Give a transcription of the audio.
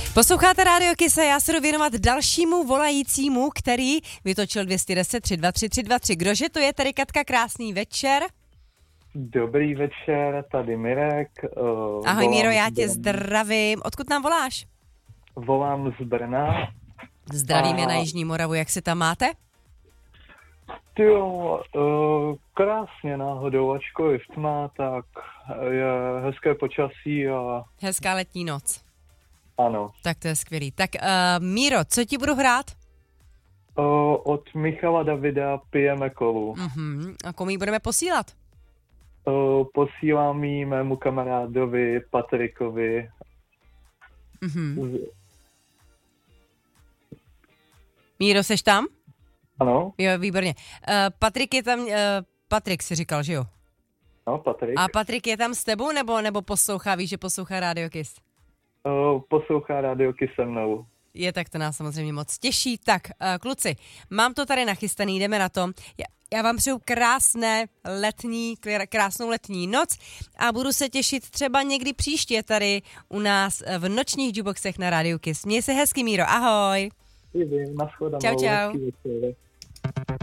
Posloucháte Rádio Kiss a já se jdu věnovat dalšímu volajícímu, který vytočil 210 323 323. Kdože to je tady, Katka? Krásný večer. Dobrý večer, tady Mirek. Ahoj Míro, já tě zdravím. Odkud nám voláš? Volám z Brna. Zdravím je na Jižní Moravu, jak si tam máte? Jo, krásně náhodou, ačkoliv tma, tak je hezké počasí a... Hezká letní noc. Ano. Tak to je skvělý. Tak Míro, co ti budu hrát? Od Michala Davida Pijeme kolu. A komu ji budeme posílat? Posílám ji mému kamarádovi Patrikovi. Míro, seš tam? Ano. Jo, výborně. Patrik je tam, Patrik si říkal, že jo? No, Patrik. A Patrik je tam s tebou, nebo poslouchá, víš, že poslouchá Radio Kiss? Poslouchá Radio Kiss se mnou. Je, tak to nás samozřejmě moc těší. Tak, kluci, mám to tady nachystaný, jdeme na to. Já vám přeju krásnou letní noc a budu se těšit třeba někdy příště tady u nás v nočních jukeboxech na Radio Kiss. Měj se hezky, Míro, ahoj. Nashledanou. Čau, čau.